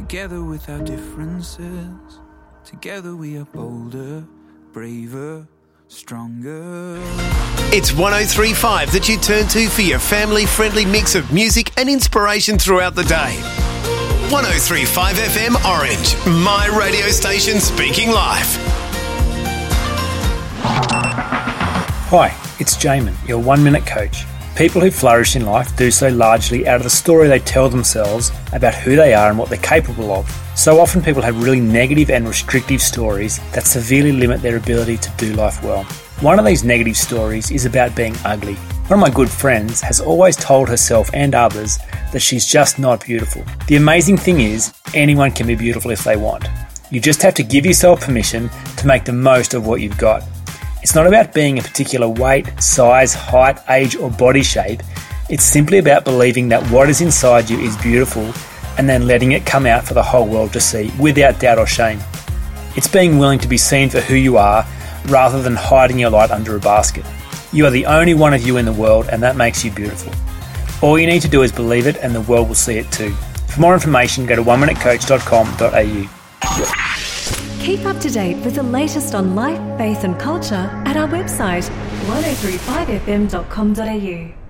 Together with our differences, together we are bolder, braver, stronger. It's 103.5 that you turn to for your family-friendly mix of music and inspiration throughout the day. 103.5 FM Orange, my radio station speaking live. Hi, it's Jamin, your 1-minute coach. People who flourish in life do so largely out of the story they tell themselves about who they are and what they're capable of. So often people have really negative and restrictive stories that severely limit their ability to do life well. One of these negative stories is about being ugly. One of my good friends has always told herself and others that she's just not beautiful. The amazing thing is, anyone can be beautiful if they want. You just have to give yourself permission to make the most of what you've got. It's not about being a particular weight, size, height, age or body shape. It's simply about believing that what is inside you is beautiful and then letting it come out for the whole world to see without doubt or shame. It's being willing to be seen for who you are rather than hiding your light under a basket. You are the only one of you in the world and that makes you beautiful. All you need to do is believe it and the world will see it too. For more information, go to oneminutecoach.com.au. Keep up to date with the latest on life, faith and culture at our website 1035fm.com.au.